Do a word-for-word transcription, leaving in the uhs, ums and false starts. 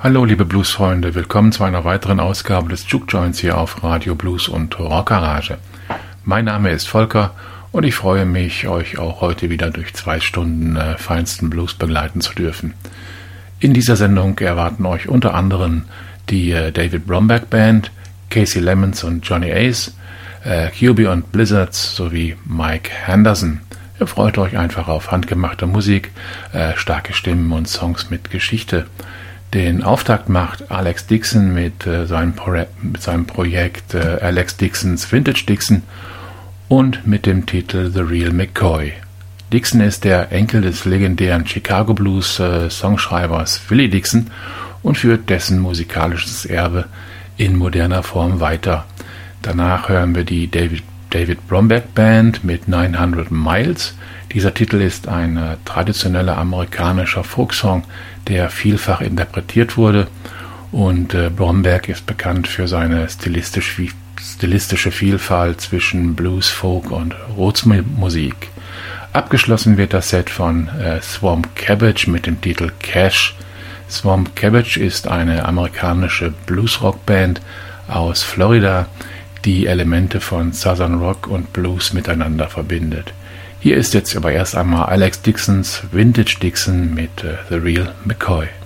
Hallo liebe Bluesfreunde, willkommen zu einer weiteren Ausgabe des Juke Joints hier auf Radio Blues und Rock Garage. Mein Name ist Volker und ich freue mich, euch auch heute wieder durch zwei Stunden äh, feinsten Blues begleiten zu dürfen. In dieser Sendung erwarten euch unter anderem die äh, David Bromberg Band, Casey Lemons und Johnny Ace, äh, Q B und Blizzards sowie Mike Henderson. Ihr freut euch einfach auf handgemachte Musik, äh, starke Stimmen und Songs mit Geschichte. Den Auftakt macht Alex Dixon mit, äh, seinem, Pro- mit seinem Projekt äh, Alex Dixons Vintage Dixon und mit dem Titel The Real McCoy. Dixon ist der Enkel des legendären Chicago Blues äh, Songschreibers Willie Dixon und führt dessen musikalisches Erbe in moderner Form weiter. Danach hören wir die David, David Bromberg Band mit neunhundert Miles. Dieser Titel ist ein äh, traditioneller amerikanischer Folksong, der vielfach interpretiert wurde, und äh, Bromberg ist bekannt für seine stilistisch, stilistische Vielfalt zwischen Blues, Folk und Rootsmusik. Abgeschlossen wird das Set von äh, Swamp Cabbage mit dem Titel Cash. Swamp Cabbage ist eine amerikanische Bluesrock-Band aus Florida, die Elemente von Southern Rock und Blues miteinander verbindet. Hier ist jetzt aber erst einmal Alex Dixons Vintage Dixon mit uh, The Real McCoy.